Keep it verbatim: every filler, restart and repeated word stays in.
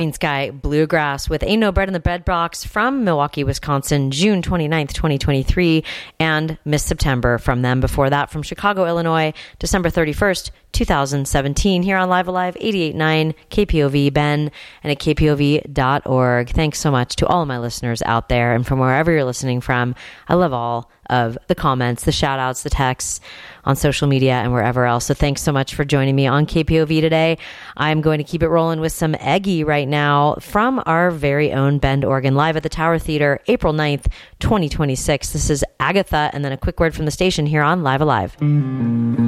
Green Sky Bluegrass with Ain't No Bread in the Bread Box from Milwaukee, Wisconsin, June twenty-ninth, twenty twenty-three, and Miss September from them. Before that, from Chicago, Illinois, December thirty-first, twenty seventeen, here on Live Alive eighty-eight point nine K P O V Ben and at K P O V dot org. Thanks so much to all of my listeners out there and from wherever you're listening from. I love all of the comments, the shout outs, the texts on social media and wherever else. So thanks so much for joining me on K P O V today. I'm going to keep it rolling with some Eggy right now from our very own Bend, Oregon, live at the Tower Theater, April ninth, twenty twenty-six. This is Agatha, and then a quick word from the station here on Live Alive.